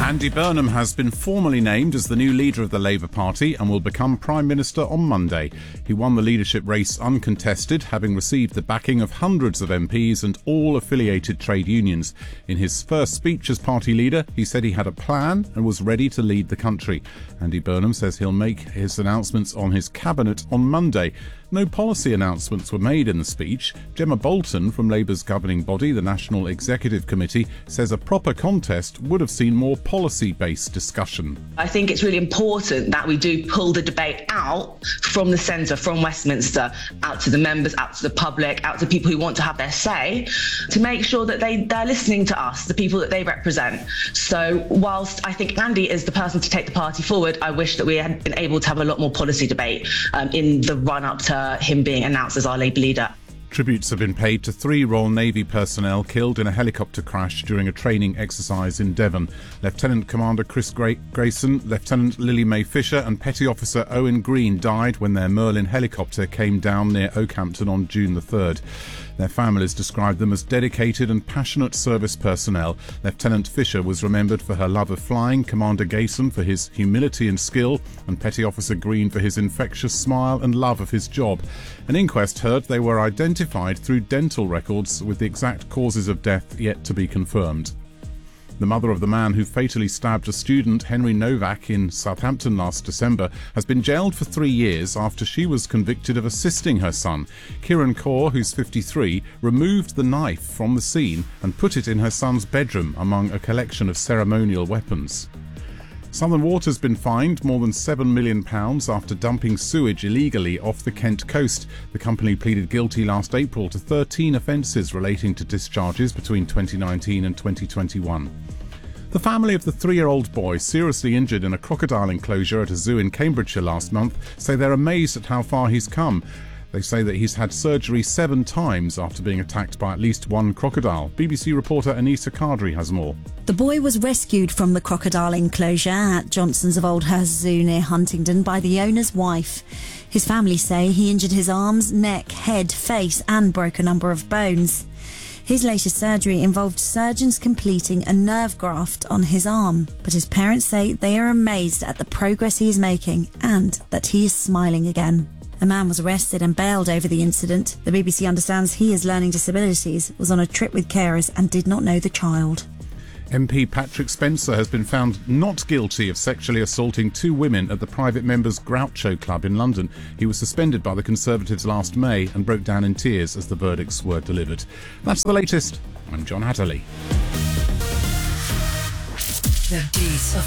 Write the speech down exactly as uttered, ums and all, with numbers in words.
Andy Burnham has been formally named as the new leader of the Labour Party and will become Prime Minister on Monday. He won the leadership race uncontested, having received the backing of hundreds of M Ps and all affiliated trade unions. In his first speech as party leader, he said he had a plan and was ready to lead the country. Andy Burnham says he'll make his announcements on his cabinet on Monday. No policy announcements were made in the speech. Gemma Bolton from Labour's governing body, the National Executive Committee, says a proper contest would have seen more policy-based discussion. I think it's really important that we do pull the debate out from the centre, from Westminster, out to the members, out to the public, out to people who want to have their say, to make sure that they, they're listening to us, the people that they represent. So whilst I think Andy is the person to take the party forward, I wish that we had been able to have a lot more policy debate um, in the run-up to him being announced as our Labour leader. Tributes have been paid to three Royal Navy personnel killed in a helicopter crash during a training exercise in Devon. Lieutenant Commander Chris Gra- Grayson, Lieutenant Lily May Fisher and Petty Officer Owen Green died when their Merlin helicopter came down near Oakhampton on June the third. Their families described them as dedicated and passionate service personnel. Lieutenant Fisher was remembered for her love of flying, Commander Gayson for his humility and skill, and Petty Officer Green for his infectious smile and love of his job. An inquest heard they were identified through dental records, with the exact causes of death yet to be confirmed. The mother of the man who fatally stabbed a student, Henry Novak, in Southampton last December, has been jailed for three years after she was convicted of assisting her son. Kieran Kaur, who's fifty-three, removed the knife from the scene and put it in her son's bedroom among a collection of ceremonial weapons. Southern Water has been fined more than seven million pounds after dumping sewage illegally off the Kent coast. The company pleaded guilty last April to thirteen offences relating to discharges between twenty nineteen and twenty twenty-one. The family of the three-year-old boy seriously injured in a crocodile enclosure at a zoo in Cambridgeshire last month say they're amazed at how far he's come. They say that he's had surgery seven times after being attacked by at least one crocodile. B B C reporter Anissa Kadri has more. The boy was rescued from the crocodile enclosure at Johnson's of Oldhurst Zoo near Huntingdon by the owner's wife. His family say he injured his arms, neck, head, face and broke a number of bones. His latest surgery involved surgeons completing a nerve graft on his arm, but his parents say they are amazed at the progress he is making and that he is smiling again. A man was arrested and bailed over the incident. The B B C understands he has learning disabilities, was on a trip with carers and did not know the child. M P Patrick Spencer has been found not guilty of sexually assaulting two women at the private members' Groucho Club in London. He was suspended by the Conservatives last May and broke down in tears as the verdicts were delivered. That's the latest. I'm John Hatterley. The Beat of